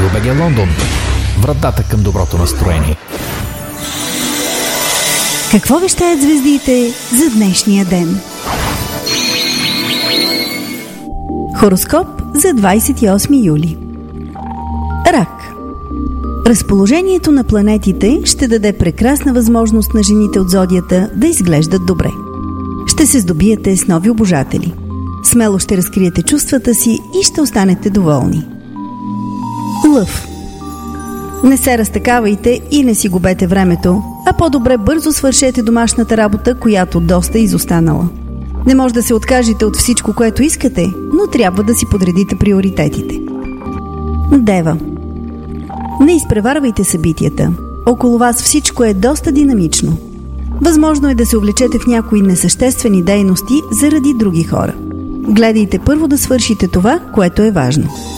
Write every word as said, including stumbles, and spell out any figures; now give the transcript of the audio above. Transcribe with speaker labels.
Speaker 1: БГ Лондон. Вратата към доброто настроение.
Speaker 2: Какво вещаят звездите за днешния ден? Хороскоп за двадесет и осми юли. Рак. Разположението на планетите ще даде прекрасна възможност на жените от зодията да изглеждат добре. Ще се здобиете с нови обожатели. Смело ще разкриете чувствата си и ще останете доволни. Лъв. Не се разтакавайте и не си губете времето, а по-добре бързо свършете домашната работа, която доста е изостанала. Не може да се откажете от всичко, което искате, но трябва да си подредите приоритетите. Дева. Не изпреварвайте събитията. Около вас всичко е доста динамично. Възможно е да се увлечете в някои несъществени дейности заради други хора. Гледайте първо да свършите това, което е важно.